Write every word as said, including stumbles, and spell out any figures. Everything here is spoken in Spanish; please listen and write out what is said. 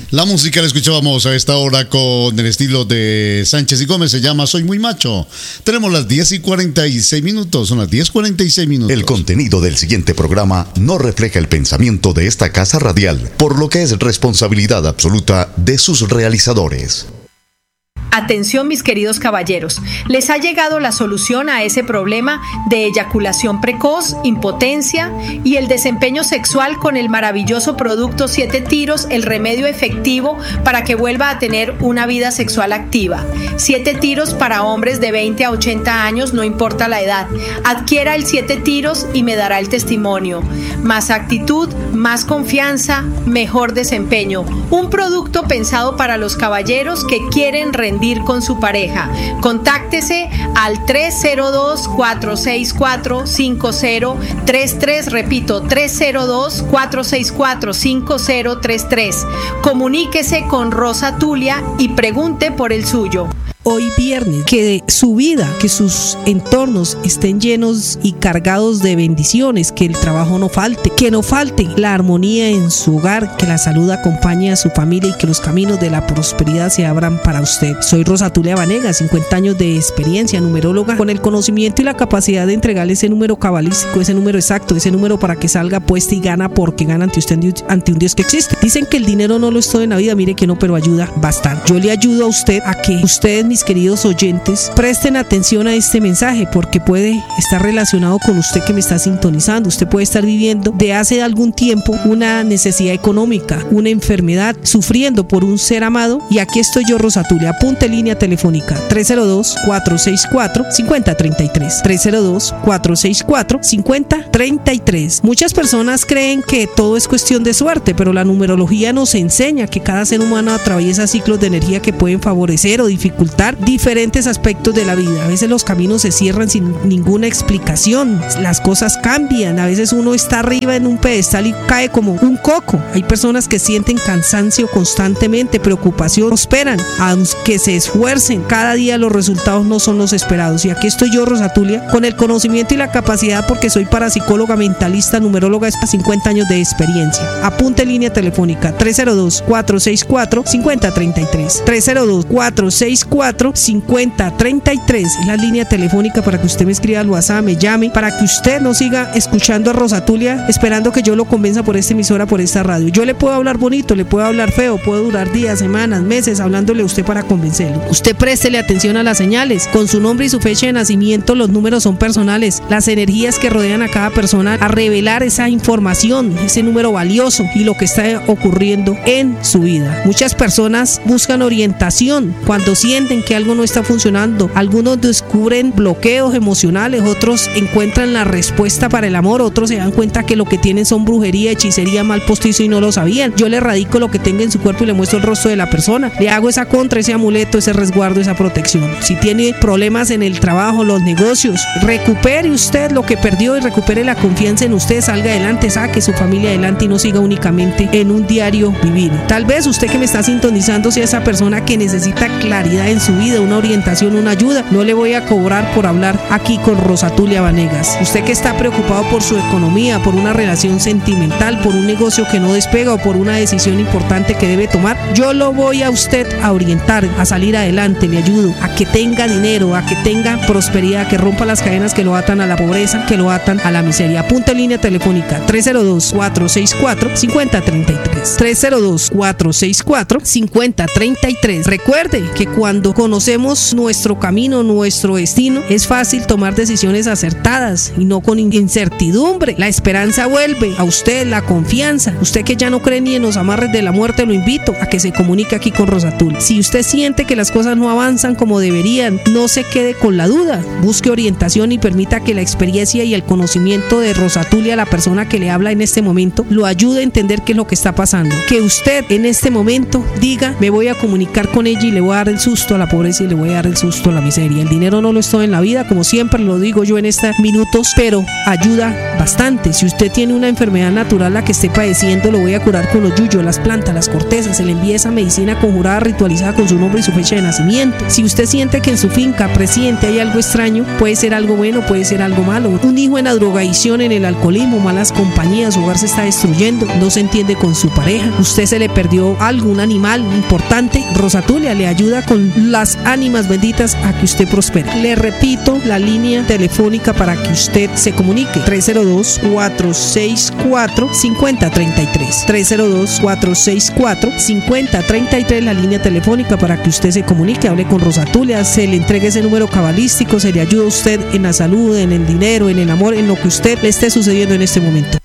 La música la escuchábamos a esta hora con el estilo de Sánchez y Gómez, se llama Soy Muy Macho. Tenemos las diez y cuarenta y seis minutos, son las diez cuarenta y seis minutos. El contenido del siguiente programa no refleja el pensamiento de esta casa radial, por lo que es responsabilidad absoluta de sus realizadores. Atención, mis queridos caballeros, les ha llegado la solución a ese problema de eyaculación precoz, impotencia y el desempeño sexual con el maravilloso producto Siete Tiros, el remedio efectivo para que vuelva a tener una vida sexual activa. Siete Tiros para hombres de veinte a ochenta años, no importa la edad. Adquiera el Siete Tiros y me dará el testimonio. Más actitud, más confianza, mejor desempeño. Un producto pensado para los caballeros que quieren rendir con su pareja. Contáctese al tres cero dos, cuatro seis cuatro, cinco cero tres tres, repito, tres cero dos, cuatro seis cuatro, cinco cero tres tres. Comuníquese con Rosa Tulia y pregunte por el suyo. Hoy viernes, que su vida, que sus entornos estén llenos y cargados de bendiciones, que el trabajo no falte, que no falte la armonía en su hogar, que la salud acompañe a su familia y que los caminos de la prosperidad se abran para usted. Soy Rosa Tulia Vanegas, cincuenta años de experiencia, numeróloga, con el conocimiento y la capacidad de entregarle ese número cabalístico, ese número exacto, ese número para que salga apuesta y gana porque gana ante usted, ante un Dios que existe. Dicen que el dinero no lo es todo en la vida, mire que no, pero ayuda bastante. Yo le ayudo a usted a que usted, mis queridos oyentes, presten atención a este mensaje porque puede estar relacionado con usted que me está sintonizando. Usted puede estar viviendo de hace algún tiempo una necesidad económica, una enfermedad, sufriendo por un ser amado, y aquí estoy yo, Rosa Tulia. Apunte línea telefónica tres cero dos, cuatro seis cuatro, cinco cero tres tres, tres cero dos, cuatro seis cuatro, cinco cero tres tres. Muchas personas creen que todo es cuestión de suerte, pero la numerología nos enseña que cada ser humano atraviesa ciclos de energía que pueden favorecer o dificultar diferentes aspectos de la vida. A veces los caminos se cierran sin ninguna explicación, las cosas cambian, a veces uno está arriba en un pedestal y cae como un coco. Hay personas que sienten cansancio constantemente, preocupación, esperan aunque se esfuercen, cada día los resultados no son los esperados. Y aquí estoy yo, Rosa Tulia, con el conocimiento y la capacidad, porque soy parapsicóloga, mentalista, numeróloga, hasta cincuenta años de experiencia. Apunte línea telefónica tres cero dos, cuatro seis cuatro, cinco cero tres tres, tres cero dos, cuatro seis cuatro, cinco cero tres tres. Es la línea telefónica para que usted me escriba al WhatsApp, me llame, para que usted no siga escuchando a Rosa Tulia esperando que yo lo convenza por esta emisora, por esta radio. Yo le puedo hablar bonito, le puedo hablar feo, puedo durar días, semanas, meses hablándole a usted para convencerlo. Usted préstele atención a las señales. Con su nombre y su fecha de nacimiento, los números son personales, las energías que rodean a cada persona, a revelar esa información, ese número valioso y lo que está ocurriendo en su vida. Muchas personas buscan orientación cuando sienten que algo no está funcionando. Algunos descubren bloqueos emocionales, otros encuentran la respuesta para el amor, otros se dan cuenta que lo que tienen son brujería, hechicería, mal postizo y no lo sabían. Yo le erradico lo que tenga en su cuerpo y le muestro el rostro de la persona. Le hago esa contra, ese amuleto, ese resguardo, esa protección. Si tiene problemas en el trabajo, los negocios, recupere usted lo que perdió y recupere la confianza en usted, salga adelante, saque su familia adelante y no siga únicamente en un diario vivir. Tal vez usted que me está sintonizando sea esa persona que necesita claridad en su vida, una orientación, una ayuda. No le voy a cobrar por hablar aquí con Rosa Tulia Vanegas. Usted que está preocupado por su economía, por una relación sentimental, por un negocio que no despega o por una decisión importante que debe tomar, yo lo voy a usted a orientar, a salir adelante. Le ayudo a que tenga dinero, a que tenga prosperidad, que rompa las cadenas que lo atan a la pobreza, que lo atan a la miseria. Apunta línea telefónica tres cero dos, cuatro seis cuatro, cinco cero tres tres, tres cero dos, cuatro seis cuatro, cinco cero tres tres. Recuerde que cuando conocemos nuestro camino, nuestro destino, es fácil tomar decisiones acertadas y no con incertidumbre. La esperanza vuelve a usted, la confianza. Usted que ya no cree ni en los amarres de la muerte, lo invito a que se comunique aquí con Rosa Tulia. Si usted siente que las cosas no avanzan como deberían, no se quede con la duda, busque orientación y permita que la experiencia y el conocimiento de Rosa Tulia, la persona que le habla en este momento, lo ayude a entender qué es lo que está pasando. Que usted en este momento diga, me voy a comunicar con ella y le voy a dar el susto a la pobreza y le voy a dar el susto a la miseria. El dinero no lo es todo en la vida, como siempre lo digo yo en estos minutos, pero ayuda bastante. Si usted tiene una enfermedad natural la que esté padeciendo, lo voy a curar con los yuyos, las plantas, las cortezas. Se le envía esa medicina conjurada, ritualizada con su nombre y su fecha de nacimiento. Si usted siente que en su finca presiente hay algo extraño, puede ser algo bueno, puede ser algo malo. Un hijo en la drogadicción, en el alcoholismo, malas compañías, su hogar se está destruyendo, no se entiende con su pareja, usted se le perdió algo, un animal importante. Rosatulia le ayuda con las ánimas benditas a que usted prospere. Le repito la línea telefónica para que usted se comunique: tres cero dos, cuatro seis cuatro, cinco cero tres tres. tres cero dos, cuatro seis cuatro, cinco cero tres tres, la línea telefónica para que usted se comunique, hable con Rosatulia, se le entregue ese número cabalístico, se le ayuda a usted en la salud, en el dinero, en el amor, en lo que usted le esté sucediendo en este momento.